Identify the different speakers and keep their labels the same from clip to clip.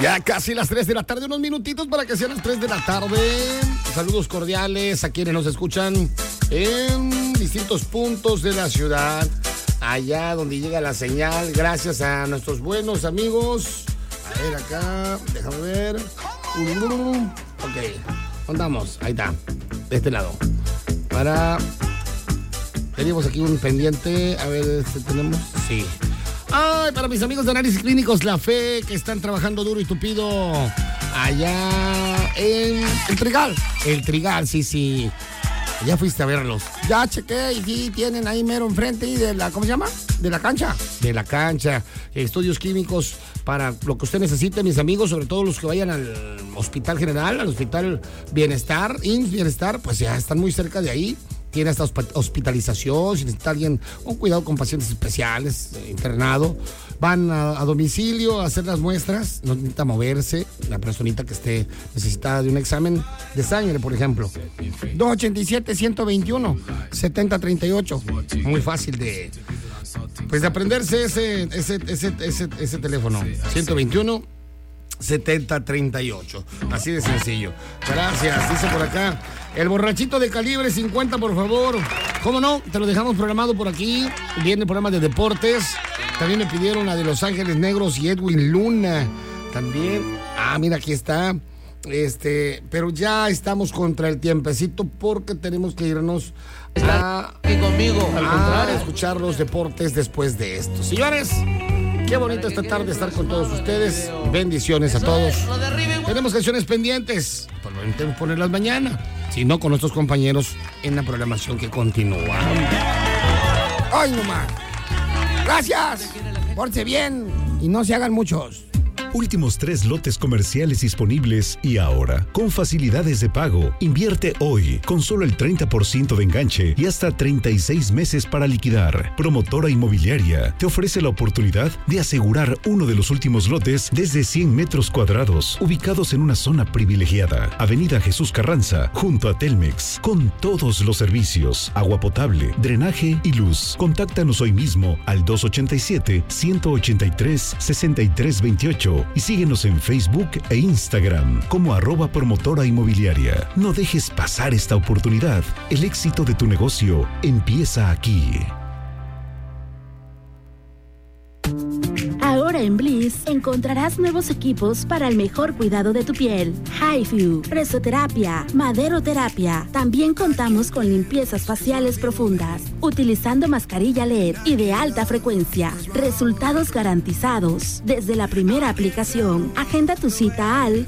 Speaker 1: Ya casi las 3 de la tarde, unos minutitos para que sean las 3 de la tarde. Saludos cordiales a quienes nos escuchan en distintos puntos de la ciudad, allá donde llega la señal, gracias a nuestros buenos amigos. A ver acá, déjame ver. Ok, andamos, ahí está, de este lado. Tenemos aquí un pendiente, a ver, tenemos, sí. Ay, para mis amigos de Análisis Clínicos La Fe, que están trabajando duro y tupido allá en el Trigal. El Trigal, sí. Ya fuiste a verlos. Ya chequé y sí, tienen ahí mero enfrente y de la, ¿cómo se llama? De la cancha. De la cancha. Estudios químicos para lo que usted necesite, mis amigos, sobre todo los que vayan al Hospital General, al Hospital Bienestar, IMSS Bienestar, pues ya están muy cerca de ahí. Tiene hasta hospitalización, si necesita alguien, un cuidado con pacientes especiales, internado. Van a domicilio a hacer las muestras, no necesita moverse, la personita que esté necesitada de un examen de sangre, por ejemplo. 287-121-7038. Muy fácil de aprenderse ese teléfono. 121-7038. Así de sencillo. Gracias, dice por acá. El borrachito de calibre 50, por favor. ¿Cómo no? Te lo dejamos programado por aquí. Viene el programa de deportes. También me pidieron la de Los Ángeles Negros y Edwin Luna. También. Mira, aquí está. Pero ya estamos contra el tiempecito porque tenemos que irnos
Speaker 2: a
Speaker 1: escuchar los deportes después de esto. Señores, qué bonito esta tarde estar con todos ustedes. Bendiciones a todos. Tenemos canciones pendientes. Pues lo intentemos ponerlas mañana. Si no, con nuestros compañeros en la programación que continúa. ¡Ay, no más! ¡Gracias! Pórtense bien y no se hagan muchos.
Speaker 3: Últimos 3 lotes comerciales disponibles y ahora, con facilidades de pago. Invierte hoy con solo el 30% de enganche y hasta 36 meses para liquidar. Promotora Inmobiliaria te ofrece la oportunidad de asegurar uno de los últimos lotes desde 100 metros cuadrados, ubicados en una zona privilegiada. Avenida Jesús Carranza, junto a Telmex, con todos los servicios, agua potable, drenaje y luz. Contáctanos hoy mismo al 287-183-6328 y síguenos en Facebook e Instagram como @promotora inmobiliaria. No dejes pasar esta oportunidad. El éxito de tu negocio empieza aquí.
Speaker 4: Ahora en Bliss encontrarás nuevos equipos para el mejor cuidado de tu piel. HiFu, presoterapia, maderoterapia. También contamos con limpiezas faciales profundas, utilizando mascarilla LED y de alta frecuencia. Resultados garantizados desde la primera aplicación. Agenda tu cita al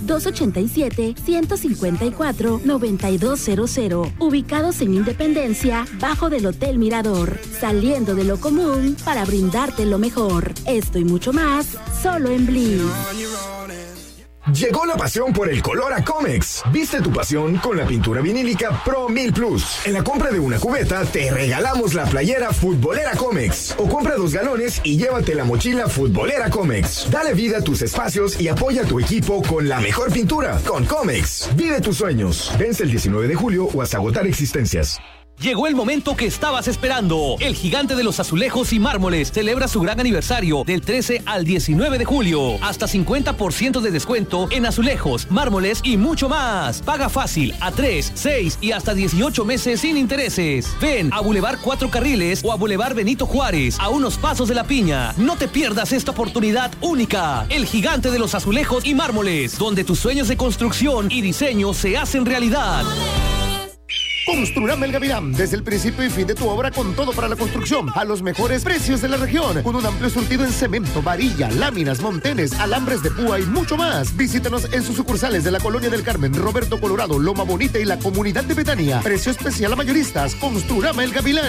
Speaker 4: 287-154-9200. Ubicados en Independencia, bajo del Hotel Mirador. Saliendo de lo común para brindarte lo mejor. Esto y mucho más, solo en Bliss.
Speaker 5: Llegó la pasión por el color a Comex. Viste tu pasión con la pintura vinílica Pro 1000 Plus. En la compra de una cubeta te regalamos la playera futbolera Comex. O compra 2 galones y llévate la mochila futbolera Comex. Dale vida a tus espacios y apoya a tu equipo con la mejor pintura. Con Comex, vive tus sueños. Vence el 19 de julio o hasta agotar existencias.
Speaker 6: Llegó el momento que estabas esperando. El Gigante de los Azulejos y Mármoles celebra su gran aniversario del 13 al 19 de julio. Hasta 50% de descuento en azulejos, mármoles y mucho más. Paga fácil a 3, 6 y hasta 18 meses sin intereses. Ven a Boulevard 4 Carriles o a Boulevard Benito Juárez, a unos pasos de La Piña. No te pierdas esta oportunidad única. El Gigante de los Azulejos y Mármoles, donde tus sueños de construcción y diseño se hacen realidad.
Speaker 7: Construrama El Gavilán, desde el principio y fin de tu obra con todo para la construcción, a los mejores precios de la región, con un amplio surtido en cemento, varilla, láminas, montenes, alambres de púa y mucho más. Visítanos en sus sucursales de la Colonia del Carmen, Roberto Colorado, Loma Bonita y la Comunidad de Betania. Precio especial a mayoristas. Construrama El Gavilán.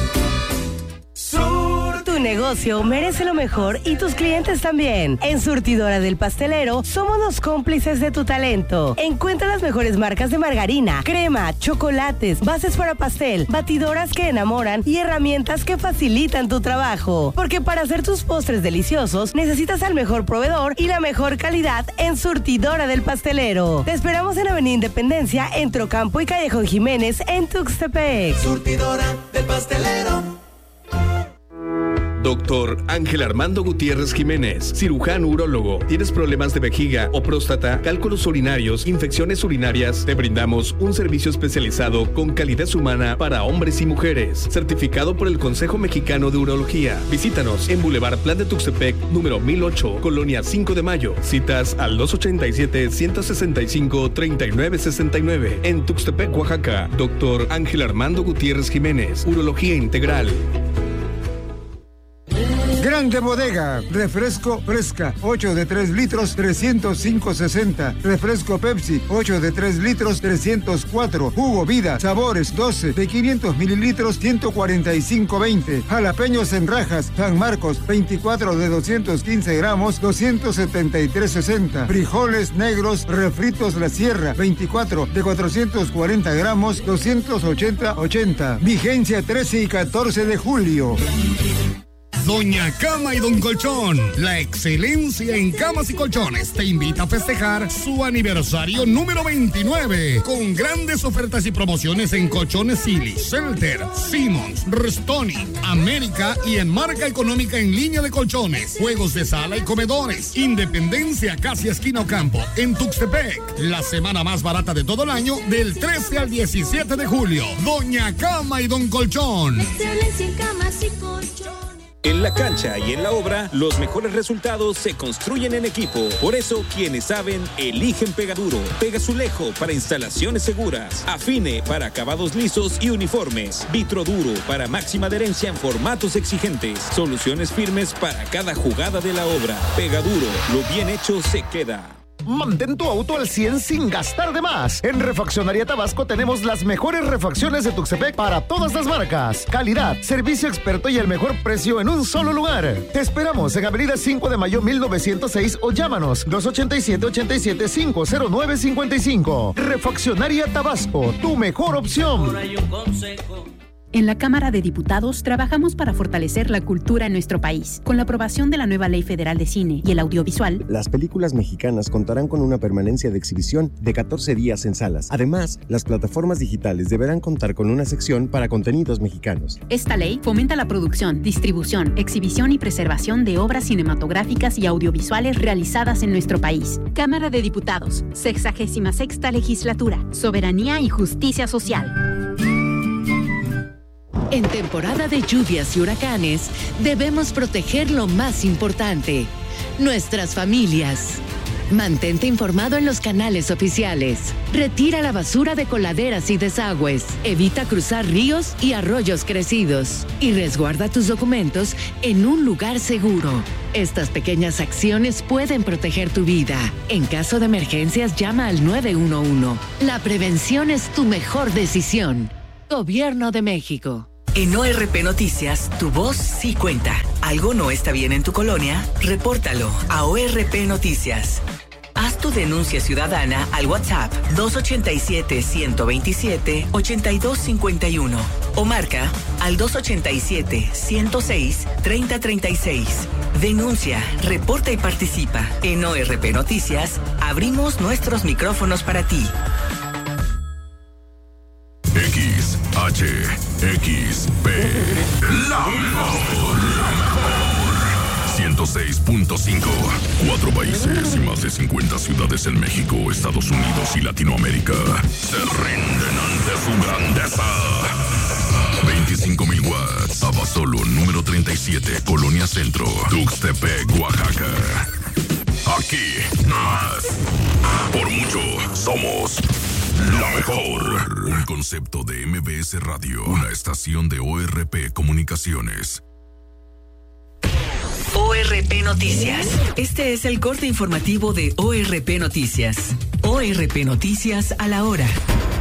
Speaker 8: Tu negocio merece lo mejor y tus clientes también. En Surtidora del Pastelero somos los cómplices de tu talento. Encuentra las mejores marcas de margarina, crema, chocolates, bases para pastel, batidoras que enamoran y herramientas que facilitan tu trabajo. Porque para hacer tus postres deliciosos necesitas al mejor proveedor y la mejor calidad en Surtidora del Pastelero. Te esperamos en Avenida Independencia, entre Ocampo y Callejón Jiménez en Tuxtepec.
Speaker 9: Surtidora del Pastelero.
Speaker 2: Doctor Ángel Armando Gutiérrez Jiménez, cirujano urólogo. ¿Tienes problemas de vejiga o próstata, cálculos urinarios, infecciones urinarias? Te brindamos un servicio especializado con calidez humana para hombres y mujeres, certificado por el Consejo Mexicano de Urología. Visítanos en Boulevard Plan de Tuxtepec, número 1008, Colonia 5 de Mayo. Citas al 287-165-3969. En Tuxtepec, Oaxaca. Doctor Ángel Armando Gutiérrez Jiménez, Urología Integral.
Speaker 9: Grande Bodega, refresco Fresca, 8 de 3 litros, 305.60. Refresco Pepsi, 8 de 3 litros, 304. Jugo Vida, sabores, 12 de 500 mililitros, 145.20. Jalapeños en rajas, San Marcos, 24 de 215 gramos, 273.60. Frijoles negros, refritos La Sierra, 24 de 440 gramos, 280.80. Vigencia 13 y 14 de julio.
Speaker 1: Doña Cama y Don Colchón, la excelencia en camas y colchones, te invita a festejar su aniversario número 29 con grandes ofertas y promociones en colchones Silly, Shelter, Simmons, Restonic, América y en marca económica en línea de colchones, juegos de sala y comedores. Independencia, casi esquina Ocampo, en Tuxtepec. La semana más barata de todo el año, del 13 al 17 de julio. Doña Cama y Don Colchón.
Speaker 10: Excelencia en camas y colchones.
Speaker 11: En la cancha y en la obra, los mejores resultados se construyen en equipo. Por eso, quienes saben, eligen Pegaduro. Pegazulejo para instalaciones seguras. Afine para acabados lisos y uniformes. Vitroduro para máxima adherencia en formatos exigentes. Soluciones firmes para cada jugada de la obra. Pegaduro, lo bien hecho se queda.
Speaker 7: Mantén tu auto al 100 sin gastar de más. En Refaccionaría Tabasco tenemos las mejores refacciones de Tuxtepec para todas las marcas. Calidad, servicio experto y el mejor precio en un solo lugar. Te esperamos en Avenida 5 de Mayo 1906 o llámanos 287-87-509-55. Refaccionaria Tabasco, tu mejor opción.
Speaker 12: En la Cámara de Diputados trabajamos para fortalecer la cultura en nuestro país. Con la aprobación de la nueva Ley Federal de Cine y el Audiovisual,
Speaker 13: las películas mexicanas contarán con una permanencia de exhibición de 14 días en salas. Además, las plataformas digitales deberán contar con una sección para contenidos mexicanos.
Speaker 12: Esta ley fomenta la producción, distribución, exhibición y preservación de obras cinematográficas y audiovisuales realizadas en nuestro país. Cámara de Diputados, 66ª Legislatura, Soberanía y Justicia Social.
Speaker 14: En temporada de lluvias y huracanes, debemos proteger lo más importante, nuestras familias. Mantente informado en los canales oficiales. Retira la basura de coladeras y desagües. Evita cruzar ríos y arroyos crecidos. Y resguarda tus documentos en un lugar seguro. Estas pequeñas acciones pueden proteger tu vida. En caso de emergencias, llama al 911. La prevención es tu mejor decisión. Gobierno de México.
Speaker 15: En ORP Noticias, tu voz sí cuenta. ¿Algo no está bien en tu colonia? Repórtalo a ORP Noticias. Haz tu denuncia ciudadana al WhatsApp 287-127-8251 o marca al 287-106-3036. Denuncia, reporta y participa. En ORP Noticias, abrimos nuestros micrófonos para ti.
Speaker 16: XHXP, la mejor. 106.5. 4 países y más de 50 ciudades en México, Estados Unidos y Latinoamérica se rinden ante su grandeza. 25,000 watts. Abasolo, número 37, Colonia Centro, Tuxtepec, Oaxaca. Aquí, más. Por mucho, somos la mejor. Un concepto de MBS Radio, una estación de ORP Comunicaciones.
Speaker 15: ORP Noticias. Este es el corte informativo de ORP Noticias. ORP Noticias a la hora.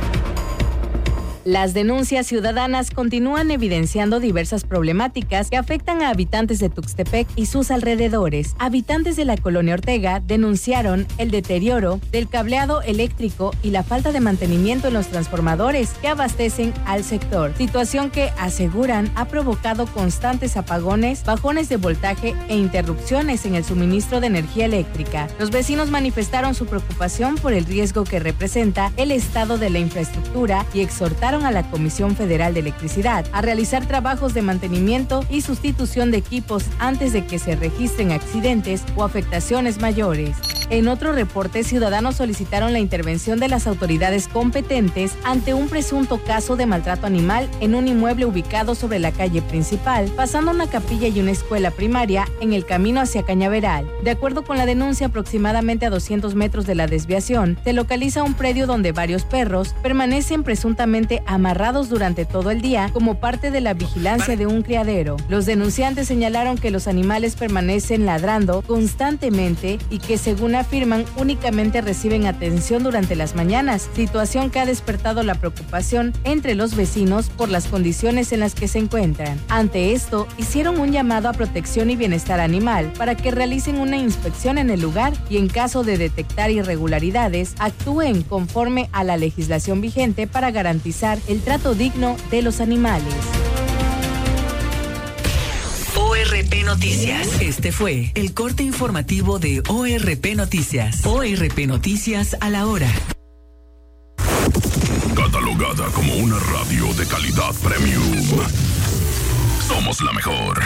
Speaker 17: Las denuncias ciudadanas continúan evidenciando diversas problemáticas que afectan a habitantes de Tuxtepec y sus alrededores. Habitantes de la colonia Ortega denunciaron el deterioro del cableado eléctrico y la falta de mantenimiento en los transformadores que abastecen al sector, situación que aseguran ha provocado constantes apagones, bajones de voltaje e interrupciones en el suministro de energía eléctrica. Los vecinos manifestaron su preocupación por el riesgo que representa el estado de la infraestructura y exhortaron solicitaron a la Comisión Federal de Electricidad a realizar trabajos de mantenimiento y sustitución de equipos antes de que se registren accidentes o afectaciones mayores. En otro reporte, ciudadanos solicitaron la intervención de las autoridades competentes ante un presunto caso de maltrato animal en un inmueble ubicado sobre la calle principal, pasando una capilla y una escuela primaria en el camino hacia Cañaveral. De acuerdo con la denuncia, aproximadamente a 200 metros de la desviación, se localiza un predio donde varios perros permanecen presuntamente amarrados durante todo el día como parte de la vigilancia de un criadero. Los denunciantes señalaron que los animales permanecen ladrando constantemente y que, según afirman, únicamente reciben atención durante las mañanas, situación que ha despertado la preocupación entre los vecinos por las condiciones en las que se encuentran. Ante esto, hicieron un llamado a Protección y Bienestar Animal para que realicen una inspección en el lugar y, en caso de detectar irregularidades, actúen conforme a la legislación vigente para garantizar el trato digno de los animales.
Speaker 15: ORP Noticias. Este fue el corte informativo de ORP Noticias. ORP Noticias a la hora.
Speaker 16: Catalogada como una radio de calidad premium. Somos la mejor.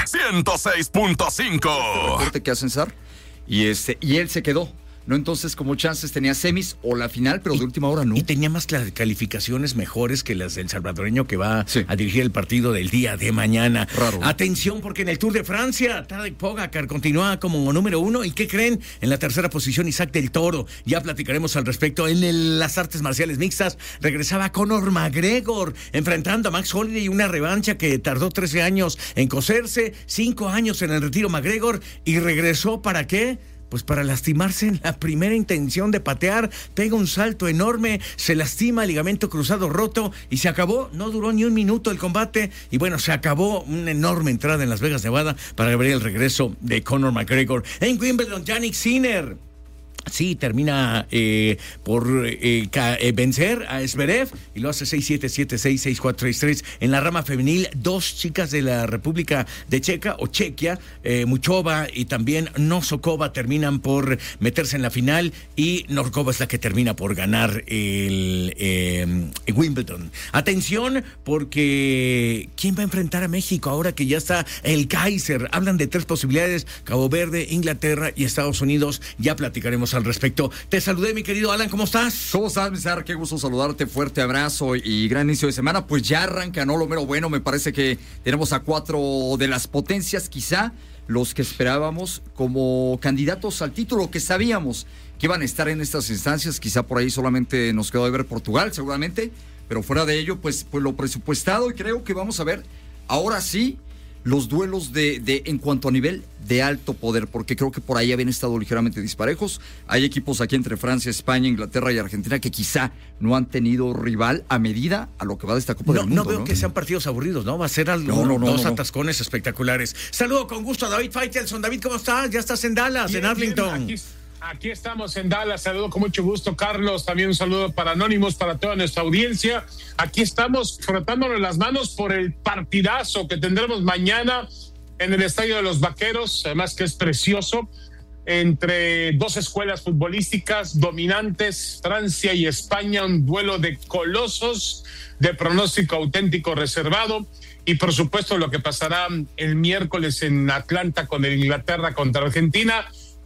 Speaker 16: 106.5.
Speaker 18: Corte que hacen Sar. Y él se quedó. ¿No? Entonces, como chances tenía semis o la final, pero de última hora no.
Speaker 19: Y tenía más calificaciones mejores que las del salvadoreño que va a dirigir el partido del día de mañana.
Speaker 18: Raro.
Speaker 19: Atención, porque en el Tour de Francia, Tadej Pogacar continúa como número 1. ¿Y qué creen? En la tercera posición, Isaac del Toro. Ya platicaremos al respecto. En las artes marciales mixtas, regresaba Conor McGregor, enfrentando a Max Holloway, una revancha que tardó 13 años en coserse, 5 años en el retiro McGregor, y regresó, ¿para qué? Pues para lastimarse en la primera intención de patear, pega un salto enorme, se lastima, ligamento cruzado roto y se acabó. No duró ni un minuto el combate y bueno, se acabó una enorme entrada en Las Vegas, Nevada para ver el regreso de Conor McGregor. En Wimbledon, Jannik Sinner. Sí, termina por vencer a Zverev y lo hace 6-7, 7-6, 6-4, 6-3. En la rama femenil, 2 chicas de la República de Chequia, Muchova y también Nosokova, terminan por meterse en la final y Norkova es la que termina por ganar el Wimbledon. Atención, porque ¿quién va a enfrentar a México ahora que ya está el Kaiser? Hablan de 3 posibilidades: Cabo Verde, Inglaterra y Estados Unidos. Ya platicaremos al respecto. Te saludé, mi querido Alan, ¿cómo estás?
Speaker 18: ¿Cómo estás, Mizar? Qué gusto saludarte, fuerte abrazo y gran inicio de semana. Pues ya arranca, ¿no? Lo mero bueno, me parece que tenemos a 4 de las potencias, quizá los que esperábamos como candidatos al título, que sabíamos que iban a estar en estas instancias. Quizá por ahí solamente nos quedó de ver Portugal, seguramente, pero fuera de ello, pues lo presupuestado, y creo que vamos a ver ahora sí los duelos de en cuanto a nivel de alto poder, porque creo que por ahí habían estado ligeramente disparejos. Hay equipos aquí entre Francia, España, Inglaterra y Argentina que quizá no han tenido rival a medida a lo que va de esta Copa del Mundo.
Speaker 19: No veo que sean partidos aburridos, ¿no? Va a ser dos atascones espectaculares. Saludo con gusto a David Faitelson. David, ¿cómo estás? Ya estás en Dallas, bien, en Arlington.
Speaker 20: Aquí estamos en Dallas, saludo con mucho gusto, Carlos, también un saludo para Anónimos, para toda nuestra audiencia. Aquí estamos frotándonos las manos por el partidazo que tendremos mañana en el Estadio de los Vaqueros, además que es precioso, entre 2 escuelas futbolísticas dominantes, Francia y España, un duelo de colosos, de pronóstico auténtico reservado, y por supuesto lo que pasará el miércoles en Atlanta con el Inglaterra contra Argentina.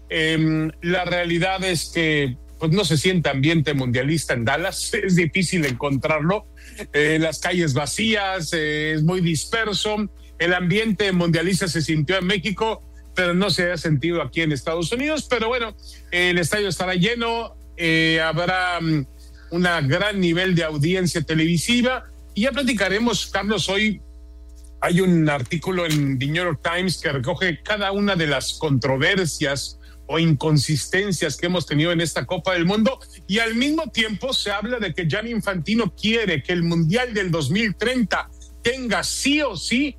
Speaker 20: La realidad es que pues no se siente ambiente mundialista en Dallas, es difícil encontrarlo, las calles vacías, es muy disperso. El ambiente mundialista se sintió en México, pero no se ha sentido aquí en Estados Unidos. Pero bueno, el estadio estará lleno, habrá un gran nivel de audiencia televisiva y ya platicaremos, Carlos. Hoy hay un artículo en The New York Times que recoge cada una de las controversias o inconsistencias que hemos tenido en esta Copa del Mundo, y al mismo tiempo se habla de que Gianni Infantino quiere que el Mundial del 2030 tenga sí o sí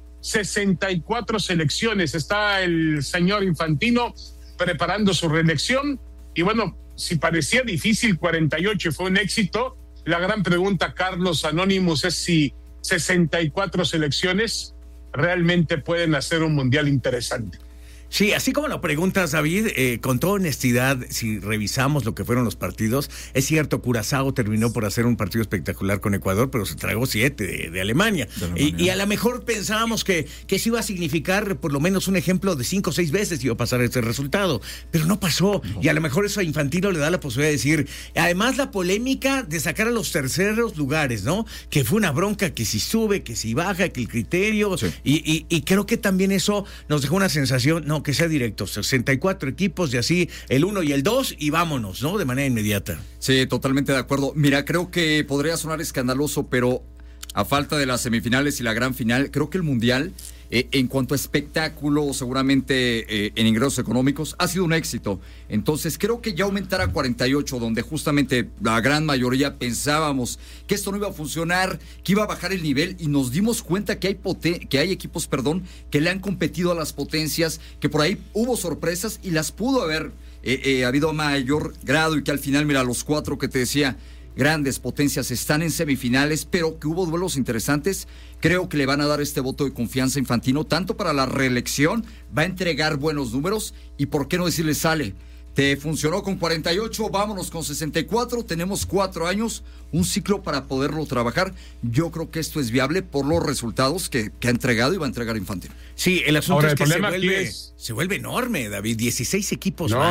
Speaker 20: 64 selecciones. Está el señor Infantino preparando su reelección y bueno, si parecía difícil 48 fue un éxito. La gran pregunta, Carlos, Anonymous, es si 64 selecciones realmente pueden hacer un Mundial interesante.
Speaker 19: Sí, así como lo preguntas, David, con toda honestidad, si revisamos lo que fueron los partidos, es cierto, Curazao terminó por hacer un partido espectacular con Ecuador, pero se tragó 7 de Alemania. Y a lo mejor pensábamos que eso iba a significar por lo menos un ejemplo de 5 o 6 veces iba a pasar este resultado, pero no pasó. No. Y a lo mejor eso a Infantino le da la posibilidad de decir, además la polémica de sacar a los terceros lugares, ¿no? Que fue una bronca, que si sube, que si baja, que el criterio, sí. y creo que también eso nos dejó una sensación, no, que sea directo, 64 equipos y así, el 1 y el 2 y vámonos, ¿no? De manera inmediata.
Speaker 18: Sí, totalmente de acuerdo. Mira, creo que podría sonar escandaloso, pero a falta de las semifinales y la gran final, creo que el Mundial, en cuanto a espectáculo, seguramente en ingresos económicos, ha sido un éxito. Entonces creo que ya aumentar a 48, donde justamente la gran mayoría pensábamos que esto no iba a funcionar, que iba a bajar el nivel, y nos dimos cuenta que hay equipos, que le han competido a las potencias, que por ahí hubo sorpresas y las pudo haber habido a mayor grado, y que al final, mira, los 4 que te decía, grandes potencias están en semifinales, pero que hubo duelos interesantes. Creo que le van a dar este voto de confianza a Infantino, tanto para la reelección, va a entregar buenos números, y por qué no decirle, sale, te funcionó con 48, vámonos con 64, tenemos 4 años, un ciclo para poderlo trabajar. Yo creo que esto es viable por los resultados que ha entregado y va a entregar Infantino.
Speaker 19: Sí, el asunto ahora, es que se vuelve enorme, David, 16 equipos
Speaker 20: más.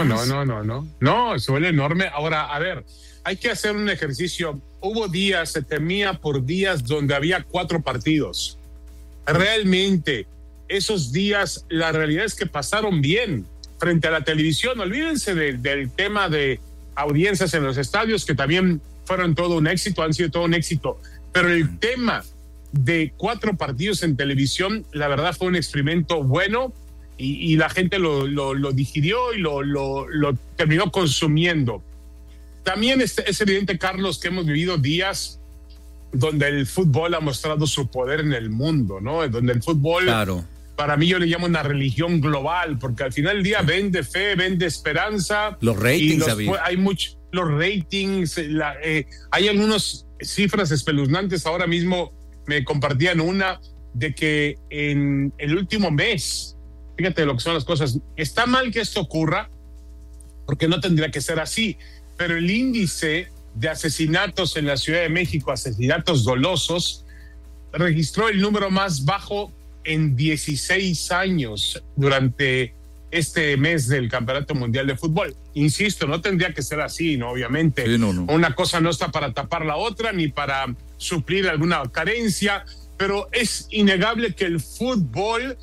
Speaker 20: No, se vuelve enorme. Ahora, a ver, hay que hacer un ejercicio. Hubo días, se temía por días donde había 4 partidos. Realmente, esos días, la realidad es que pasaron bien frente a la televisión. Olvídense del tema de audiencias en los estadios, que también fueron todo un éxito, han sido todo un éxito. Pero el tema de 4 partidos en televisión, la verdad fue un experimento bueno, y la gente lo digirió y lo terminó consumiendo. También es evidente, Carlos, que hemos vivido días donde el fútbol ha mostrado su poder en el mundo, ¿no? Donde el fútbol, claro, para mí yo le llamo una religión global, porque al final del día vende fe, vende esperanza.
Speaker 19: Los ratings,
Speaker 20: hay los ratings, hay algunas cifras espeluznantes. Ahora mismo me compartían una de que en el último mes, fíjate lo que son las cosas, está mal que esto ocurra, porque no tendría que ser así, pero el índice de asesinatos en la Ciudad de México, asesinatos dolosos, registró el número más bajo en 16 años durante este mes del Campeonato Mundial de Fútbol. Insisto, no tendría que ser así, ¿no? Obviamente, sí, no. Una cosa no está para tapar la otra, ni para suplir alguna carencia, pero es innegable que el fútbol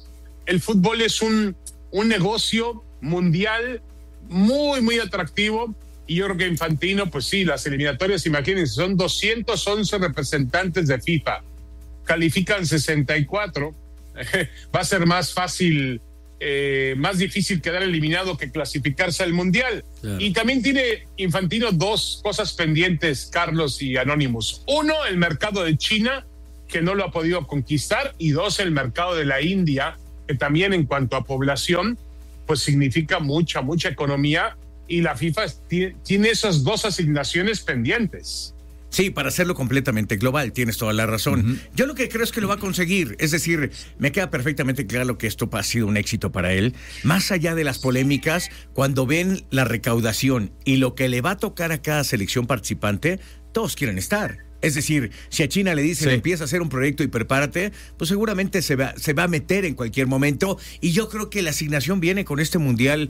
Speaker 20: es un negocio mundial muy, muy atractivo. Y yo creo que Infantino, pues sí, las eliminatorias, imagínense, son 211 representantes de FIFA, califican 64, va a ser más fácil, más difícil quedar eliminado que clasificarse al Mundial. Claro. Y también tiene Infantino 2 cosas pendientes, Carlos y Anonymous. 1, el mercado de China, que no lo ha podido conquistar, y 2, el mercado de la India, que también en cuanto a población, pues significa mucha economía, y la FIFA tiene esas 2 asignaciones pendientes.
Speaker 19: Sí, para hacerlo completamente global, tienes toda la razón. Uh-huh. Yo lo que creo es que lo va a conseguir, es decir, me queda perfectamente claro que esto ha sido un éxito para él. Más allá de las polémicas, cuando ven la recaudación y lo que le va a tocar a cada selección participante, todos quieren estar. Es decir, si a China le dicen, sí, empieza a hacer un proyecto y prepárate, pues seguramente se va a meter en cualquier momento. Y yo creo que la asignación viene con este Mundial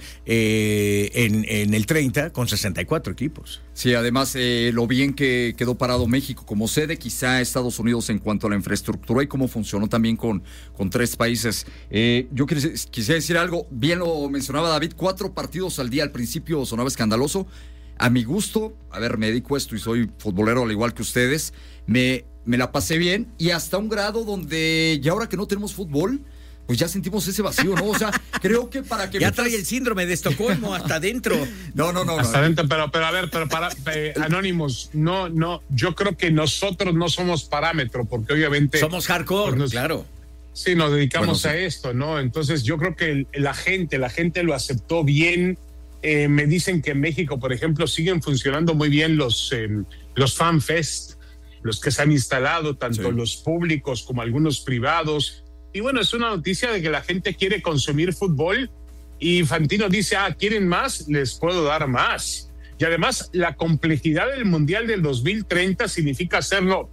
Speaker 19: en el 30, con 64 equipos.
Speaker 18: Sí, además, lo bien que quedó parado México como sede, quizá Estados Unidos en cuanto a la infraestructura y cómo funcionó también con 3 países. Yo quisiera decir algo, bien lo mencionaba David, 4 partidos al día, al principio sonaba escandaloso. A mi gusto, a ver, me dedico a esto y soy futbolero al igual que ustedes, me la pasé bien, y hasta un grado donde ya ahora que no tenemos fútbol, pues ya sentimos ese vacío, ¿no? O sea, creo que para que...
Speaker 19: Ya trae el síndrome de Estocolmo hasta adentro.
Speaker 20: No. Hasta adentro, pero a ver, Anónimos, no, yo creo que nosotros no somos parámetro, porque obviamente...
Speaker 19: Somos hardcore, claro.
Speaker 20: Sí, nos dedicamos a esto, ¿no? Entonces yo creo que la gente lo aceptó bien. Me dicen que en México, por ejemplo, siguen funcionando muy bien los FanFest, los que se han instalado, tanto los públicos como algunos privados. Y bueno, es una noticia de que la gente quiere consumir fútbol Y Infantino dice, ¿quieren más? Les puedo dar más. Y además, la complejidad del Mundial del 2030 significa hacerlo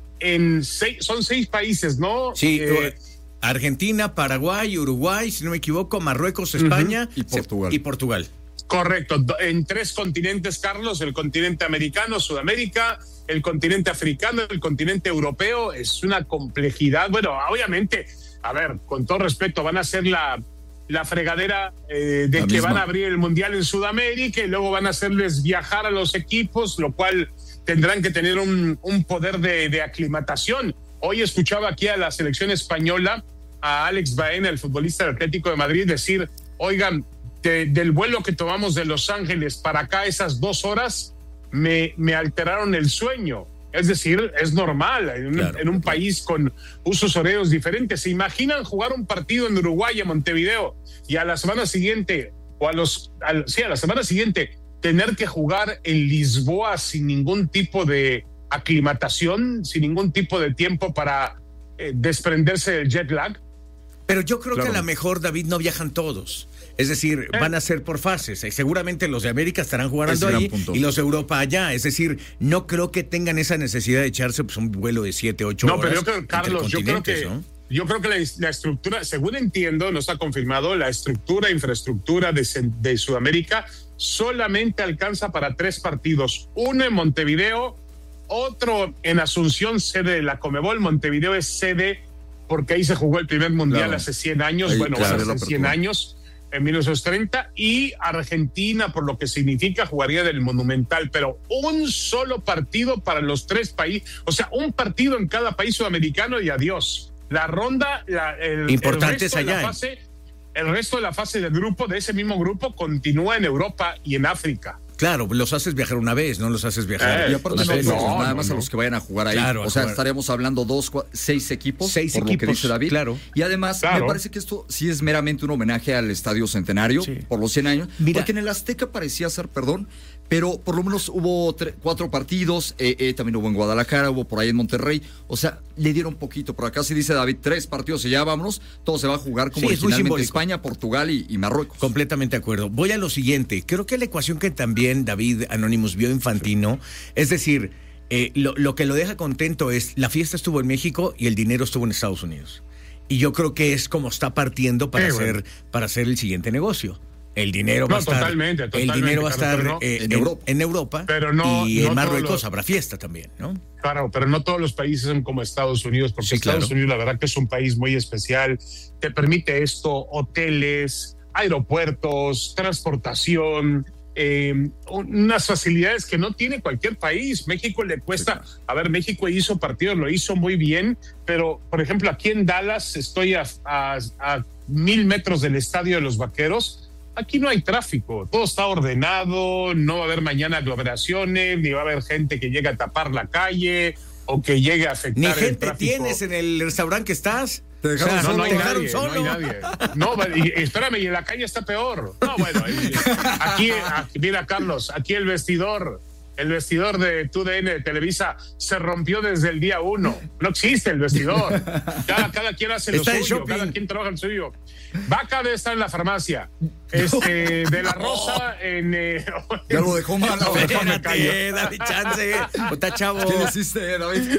Speaker 20: son 6 países, ¿no?
Speaker 19: Sí, Argentina, Paraguay, Uruguay, si no me equivoco, Marruecos, España y Portugal.
Speaker 20: Correcto, en 3 continentes, Carlos, el continente americano, Sudamérica, el continente africano, el continente europeo. Es una complejidad. Bueno, obviamente, a ver, con todo respeto, van a ser la fregadera de que van a abrir el Mundial en Sudamérica y luego van a hacerles viajar a los equipos, lo cual tendrán que tener un poder de aclimatación. Hoy escuchaba aquí a la selección española, a Alex Baena, el futbolista del Atlético de Madrid, decir, oigan, del vuelo que tomamos de Los Ángeles para acá, esas 2 horas, me alteraron el sueño. Es decir, es normal en un país con usos horarios diferentes. ¿Se imaginan jugar un partido en Uruguay, en Montevideo, y a la semana siguiente, a la semana siguiente, tener que jugar en Lisboa sin ningún tipo de aclimatación, sin ningún tipo de tiempo para desprenderse del jet lag?
Speaker 19: Pero yo creo que a lo mejor, David, no viajan todos. Es decir, van a ser por fases. Seguramente los de América estarán jugando ahí y los de Europa allá. Es decir, no creo que tengan esa necesidad de echarse un vuelo de 7, 8 horas.
Speaker 20: No, pero yo creo, Carlos, yo creo que la estructura, según entiendo, no está confirmado, la infraestructura de Sudamérica solamente alcanza para 3 partidos. Uno en Montevideo, otro en Asunción, sede de la Conmebol. Montevideo es sede porque ahí se jugó el primer mundial hace 100 años. Ahí, hace 100 años. En 1930, y Argentina, por lo que significa, jugaría del Monumental, pero un solo partido para los 3 países, o sea, un partido en cada país sudamericano y adiós. La ronda,
Speaker 19: importante es allá.
Speaker 20: El resto de la fase del grupo, de ese mismo grupo, continúa en Europa y en África.
Speaker 19: Claro, los haces viajar una vez, no los haces viajar.
Speaker 18: Y aparte nada más a los que vayan a jugar ahí. Claro, o sea, estaríamos hablando 6 equipos, por lo que dice David.
Speaker 19: Claro.
Speaker 18: Y además, me parece que esto sí es meramente un homenaje al Estadio Centenario por los 100 años. Mira, porque en el Azteca parecía ser, pero por lo menos hubo 4 partidos, también hubo en Guadalajara, hubo por ahí en Monterrey. O sea, le dieron poquito. Por acá sí dice David, 3 partidos y ya vámonos. Todo se va a jugar como originalmente España, Portugal y Marruecos.
Speaker 19: Completamente de acuerdo. Voy a lo siguiente. Creo que la ecuación que también David Anonymous vio Infantino, es decir, lo que lo deja contento es la fiesta estuvo en México y el dinero estuvo en Estados Unidos. Y yo creo que es como está partiendo para hacer el siguiente negocio. El dinero va a estar, el dinero va a estar en Europa, pero y en Marruecos habrá fiesta también, ¿no?
Speaker 20: Claro, pero no todos los países son como Estados Unidos, porque Estados Unidos la verdad que es un país muy especial. Te permite esto, hoteles, aeropuertos, transportación, unas facilidades que no tiene cualquier país. México le cuesta, a ver, México hizo partidos, lo hizo muy bien, pero por ejemplo aquí en Dallas estoy a 1000 metros del estadio de los Vaqueros. Aquí no hay tráfico, todo está ordenado, no va a haber mañana aglomeraciones, ni va a haber gente que llegue a tapar la calle o que llegue a afectar
Speaker 19: ni
Speaker 20: el
Speaker 19: gente
Speaker 20: tráfico.
Speaker 19: ¿Tienes en el restaurante que estás?
Speaker 20: Te dejaron solo. No hay nadie. No, y espérame, y en la calle está peor. No, bueno, aquí mira, Carlos, aquí el vestidor de TUDN de Televisa se rompió desde el día 1. No existe el vestidor. Cada quien hace lo suyo, cada quien trabaja el suyo. Vaca debe estar en la farmacia. De la Rosa en...
Speaker 18: ya lo dejó mal.
Speaker 19: David Chance. Está chavo.
Speaker 18: ¿Qué hiciste, David?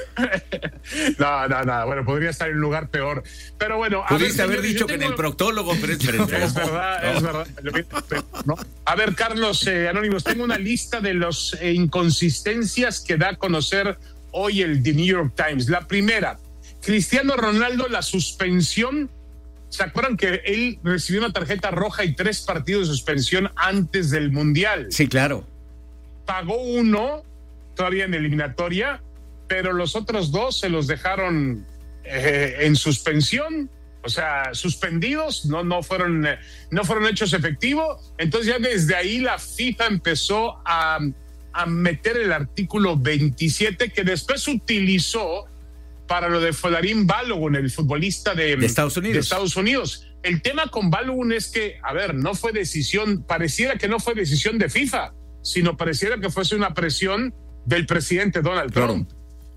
Speaker 20: No. Bueno, podría estar en un lugar peor. Pero bueno...
Speaker 19: Pudiste haber dicho que en el proctólogo, pero es diferente.
Speaker 20: Es verdad. ¿No? A ver, Carlos, Anónimos, tengo una lista de las inconsistencias que da a conocer hoy el The New York Times. La primera, Cristiano Ronaldo, la suspensión. ¿Se acuerdan que él recibió una tarjeta roja y 3 partidos de suspensión antes del Mundial?
Speaker 19: Sí, claro.
Speaker 20: Pagó 1 todavía en eliminatoria, pero los otros 2 se los dejaron en suspensión, o sea, suspendidos, no fueron hechos efectivos. Entonces ya desde ahí la FIFA empezó a meter el artículo 27 que después utilizó para lo de Folarin Balogun, el futbolista de Estados Unidos. El tema con Balogun es que, a ver, pareciera que no fue decisión de FIFA, sino pareciera que fuese una presión del presidente Donald Trump.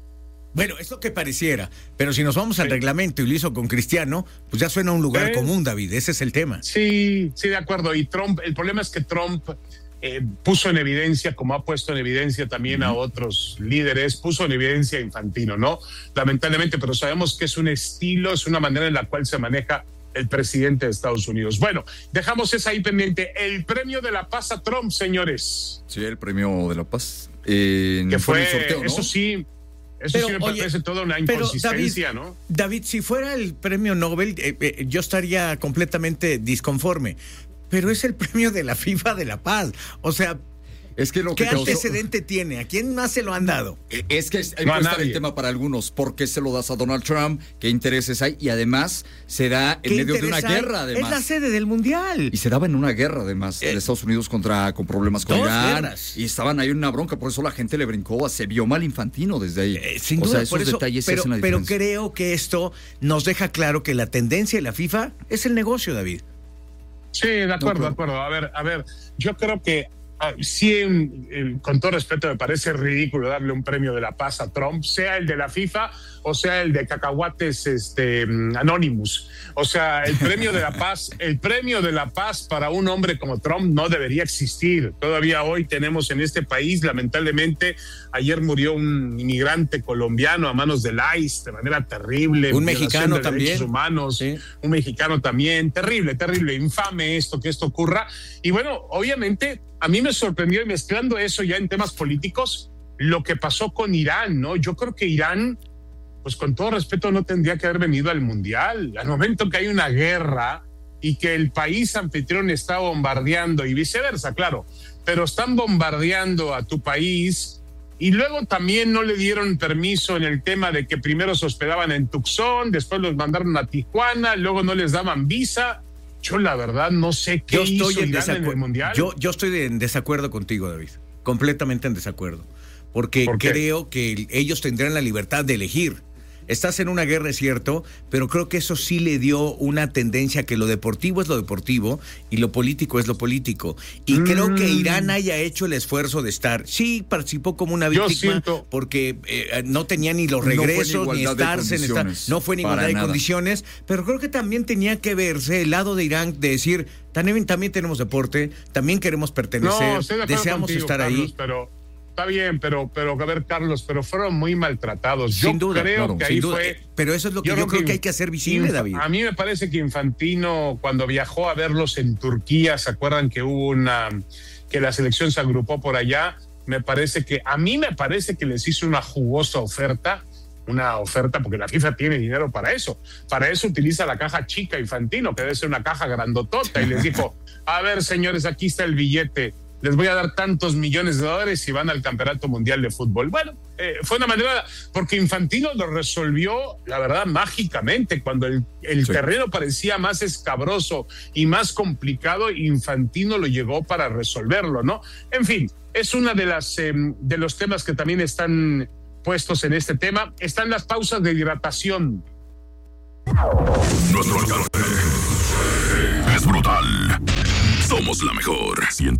Speaker 19: Bueno, es lo que pareciera, pero si nos vamos al reglamento y lo hizo con Cristiano, pues ya suena a un lugar común, David, ese es el tema.
Speaker 20: Sí, de acuerdo, y Trump, el problema es que Trump puso en evidencia, como ha puesto en evidencia también a otros líderes, puso en evidencia a Infantino, ¿no? Lamentablemente, pero sabemos que es un estilo, es una manera en la cual se maneja el presidente de Estados Unidos. Bueno, dejamos esa ahí pendiente. El premio de la paz a Trump, señores.
Speaker 18: Sí, el premio de la paz.
Speaker 20: Que fue,
Speaker 18: el sorteo, ¿no?
Speaker 20: Eso sí me parece toda una inconsistencia,
Speaker 19: David,
Speaker 20: ¿no?
Speaker 19: David, si fuera el premio Nobel, yo estaría completamente disconforme. Pero es el premio de la FIFA de la paz. O sea,
Speaker 18: es que
Speaker 19: ¿qué antecedente tiene? ¿A quién más se lo han dado?
Speaker 18: Es que puede estar el tema para algunos. ¿Por qué se lo das a Donald Trump? ¿Qué intereses hay? Y además se da en medio de una guerra, además.
Speaker 19: Es la sede del Mundial.
Speaker 18: Y se daba en una guerra, además, de Estados Unidos con problemas con Irán.
Speaker 19: Guerras.
Speaker 18: Y estaban ahí en una bronca, por eso la gente le brincó, se vio mal Infantino desde ahí.
Speaker 19: Sin duda,
Speaker 18: esos detalles hacen la
Speaker 19: pero
Speaker 18: diferencia.
Speaker 19: creo que esto nos deja claro que la tendencia de la FIFA es el negocio, David.
Speaker 20: Sí, de acuerdo. A ver, yo creo que sí, con todo respeto, me parece ridículo darle un premio de la paz a Trump, sea el de la FIFA o sea el de cacahuates Anonymous. O sea, el premio de la paz para un hombre como Trump no debería existir. Todavía hoy tenemos en este país, lamentablemente, ayer murió un inmigrante colombiano a manos del ICE de manera terrible.
Speaker 19: Un mexicano también.
Speaker 20: Humanos, sí. Un mexicano también. Terrible, infame que esto ocurra. Y bueno, obviamente, a mí me sorprendió, y mezclando eso ya en temas políticos, lo que pasó con Irán, ¿no? Yo creo que Irán, pues con todo respeto, no tendría que haber venido al Mundial. Al momento que hay una guerra y que el país anfitrión está bombardeando, y viceversa, claro, pero están bombardeando a tu país, y luego también no le dieron permiso en el tema de que primero se hospedaban en Tucson, después los mandaron a Tijuana, luego no les daban visa. Yo la verdad no sé qué hizo Irán en el Mundial.
Speaker 19: Yo estoy en desacuerdo contigo, David, completamente en desacuerdo, porque creo que ellos tendrán la libertad de elegir. Estás en una guerra, es cierto, pero creo que eso sí le dio una tendencia que lo deportivo es lo deportivo y lo político es lo político. Y creo que Irán haya hecho el esfuerzo de estar. Sí, participó como una víctima porque no tenía ni los regresos, ni estarse en estar. No fue en igualdad de condiciones, pero creo que también tenía que verse el lado de Irán de decir, también tenemos deporte, también queremos pertenecer, deseamos estar
Speaker 20: Carlos,
Speaker 19: ahí.
Speaker 20: Pero está bien, pero a ver, Carlos, pero fueron muy maltratados.
Speaker 19: Sin duda,
Speaker 20: creo que ahí fue.
Speaker 19: Pero eso es lo que yo creo que hay que hacer visible, David.
Speaker 20: A mí me parece que Infantino, cuando viajó a verlos en Turquía, ¿se acuerdan que hubo que la selección se agrupó por allá? A mí me parece que les hizo una jugosa oferta, porque la FIFA tiene dinero para eso. Para eso utiliza la caja chica Infantino, que debe ser una caja grandotota, y les dijo, a ver, señores, aquí está el billete. Les voy a dar tantos millones de dólares si van al Campeonato Mundial de Fútbol. Bueno, fue una manera, porque Infantino lo resolvió, la verdad, mágicamente. Cuando el terreno parecía más escabroso y más complicado, Infantino lo llegó para resolverlo, ¿no? En fin, es una de los temas que también están puestos en este tema. Están las pausas de hidratación.
Speaker 16: Nuestro alcance es brutal. Somos la mejor.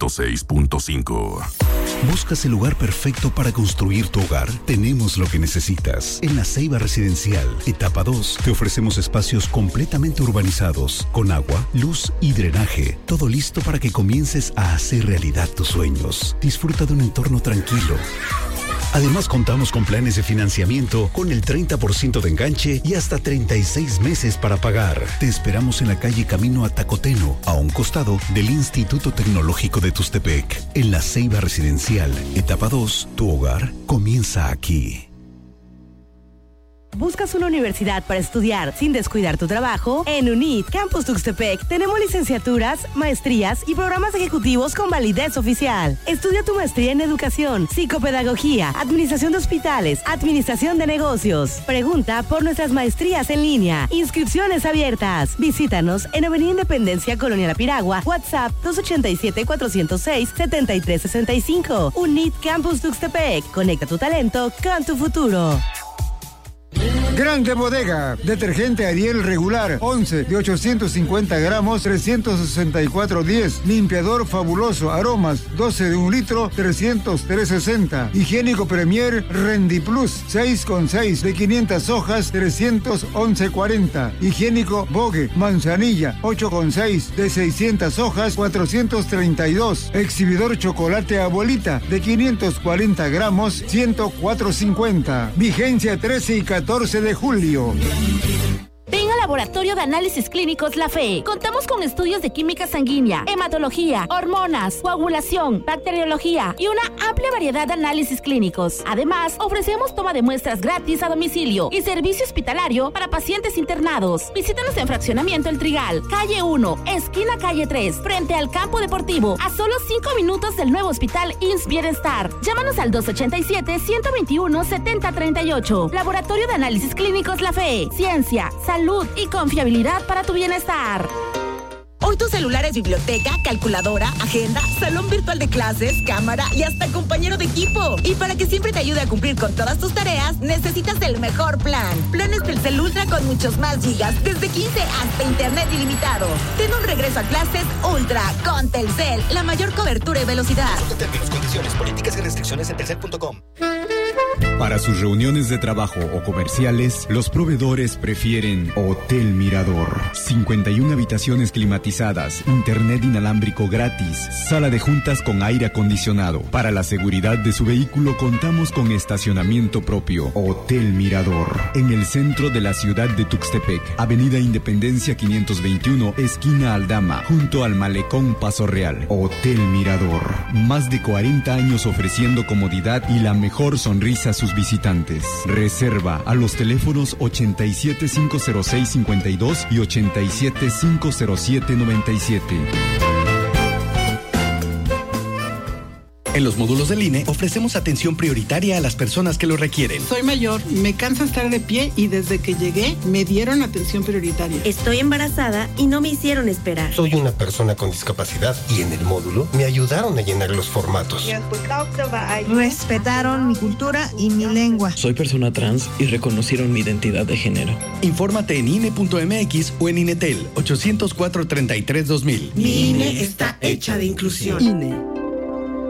Speaker 16: 106.5.
Speaker 3: ¿Buscas el lugar perfecto para construir tu hogar? Tenemos lo que necesitas. En La Ceiba Residencial, etapa 2, te ofrecemos espacios completamente urbanizados, con agua, luz y drenaje. Todo listo para que comiences a hacer realidad tus sueños. Disfruta de un entorno tranquilo. Además, contamos con planes de financiamiento con el 30% de enganche y hasta 36 meses para pagar. Te esperamos en la calle Camino a Tacoteno, a un costado del Instituto Tecnológico de Tuxtepec. En La Ceiba Residencial, etapa 2, tu hogar comienza aquí.
Speaker 8: ¿Buscas una universidad para estudiar sin descuidar tu trabajo? En UNIT Campus Tuxtepec tenemos licenciaturas, maestrías y programas ejecutivos con validez oficial. Estudia tu maestría en educación, psicopedagogía, administración de hospitales, administración de negocios. Pregunta por nuestras maestrías en línea. Inscripciones abiertas. Visítanos en Avenida Independencia, Colonia La Piragua. WhatsApp 287-406-7365. UNIT Campus Tuxtepec. Conecta tu talento con tu futuro.
Speaker 9: Grande Bodega, detergente Ariel regular, 11 de 850 gramos, 364.10. Limpiador Fabuloso Aromas, 12 de 1 litro, 303.60. Higiénico Premier Rendiplus, 6,6 de 500 hojas, 311.40. Higiénico Vogue Manzanilla, 8,6 de 600 hojas, 432. Exhibidor Chocolate Abuelita, de 540 gramos, 104.50. Vigencia 13 y 14 de julio.
Speaker 4: Ven al Laboratorio de Análisis Clínicos La Fe. Contamos con estudios de química sanguínea, hematología, hormonas, coagulación, bacteriología y una amplia variedad de análisis clínicos. Además, ofrecemos toma de muestras gratis a domicilio y servicio hospitalario para pacientes internados. Visítanos en Fraccionamiento El Trigal, calle 1, esquina calle 3, frente al campo deportivo, a solo 5 minutos del nuevo hospital IMSS Bienestar. Llámanos al 287-121-7038. Laboratorio de Análisis Clínicos La Fe. Ciencia, salud y confiabilidad para tu bienestar.
Speaker 21: Hoy tu celular es biblioteca, calculadora, agenda, salón virtual de clases, cámara y hasta compañero de equipo. Y para que siempre te ayude a cumplir con todas tus tareas, necesitas el mejor plan. Planes Telcel Ultra con muchos más gigas, desde 15 hasta internet ilimitado. Ten un regreso a clases Ultra con Telcel, la mayor cobertura y velocidad.
Speaker 22: Consulta términos, condiciones, políticas y restricciones en telcel.com.
Speaker 23: Para sus reuniones de trabajo o comerciales, los proveedores prefieren Hotel Mirador. 51 habitaciones climatizadas, internet inalámbrico gratis, sala de juntas con aire acondicionado. Para la seguridad de su vehículo contamos con estacionamiento propio. Hotel Mirador. En el centro de la ciudad de Tuxtepec, Avenida Independencia 521, esquina Aldama, junto al Malecón Paso Real. Hotel Mirador. Más de 40 años ofreciendo comodidad y la mejor sonrisa a sus visitantes. Reserva a los teléfonos 87-506-52 y 87-507-97.
Speaker 24: En los módulos del INE ofrecemos atención prioritaria a las personas que lo requieren.
Speaker 25: Soy mayor, me cansa estar de pie y desde que llegué me dieron atención prioritaria.
Speaker 26: Estoy embarazada y no me hicieron esperar.
Speaker 27: Soy una persona con discapacidad y en el módulo me ayudaron a llenar los formatos.
Speaker 28: Respetaron mi cultura y mi lengua.
Speaker 29: Soy persona trans y reconocieron mi identidad de género.
Speaker 24: Infórmate en INE.mx o en INETEL 804-33-2000.
Speaker 28: Mi INE está hecha de inclusión.
Speaker 29: INE.